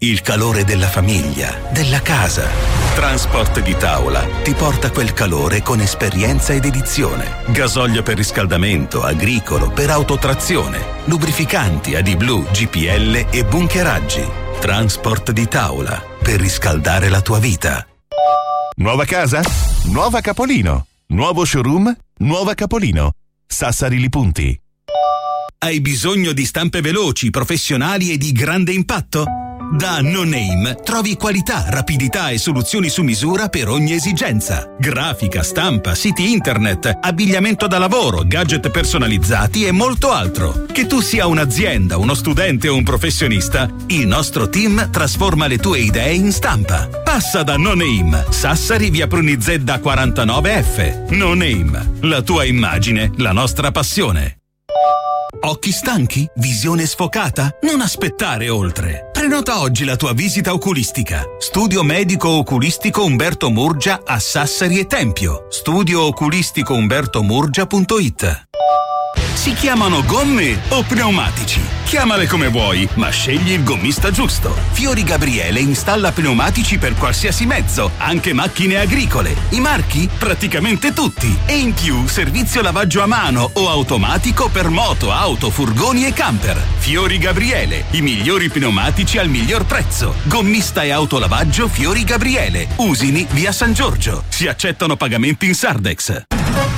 il calore della famiglia, della casa. Transport di Tavola ti porta quel calore con esperienza ed edizione. Gasolio per riscaldamento, agricolo, per autotrazione, lubrificanti AdBlue, GPL e bunkeraggi. Transport di Tavola, per riscaldare la tua vita. Nuova casa? Nuova Capolino. Nuovo showroom? Nuova Capolino. Sassari Lipunti. Hai bisogno di stampe veloci, professionali e di grande impatto? Da No Name trovi qualità, rapidità e soluzioni su misura per ogni esigenza. Grafica, stampa, siti internet, abbigliamento da lavoro, gadget personalizzati e molto altro. Che tu sia un'azienda, uno studente o un professionista, il nostro team trasforma le tue idee in stampa. Passa da No Name, Sassari, via Prunizedda 49F. No Name, la tua immagine, la nostra passione. Occhi stanchi? Visione sfocata? Non aspettare oltre. Prenota oggi la tua visita oculistica. Studio medico oculistico Umberto Murgia a Sassari e Tempio. studiooculisticoumbertomurgia.it. Si chiamano gomme o pneumatici? Chiamale come vuoi, ma scegli il gommista giusto. Fiori Gabriele installa pneumatici per qualsiasi mezzo, anche macchine agricole. I marchi? Praticamente tutti. E in più, servizio lavaggio a mano o automatico per moto, auto, furgoni e camper. Fiori Gabriele, i migliori pneumatici al miglior prezzo. Gommista e autolavaggio Fiori Gabriele. Usini, via San Giorgio. Si accettano pagamenti in Sardex.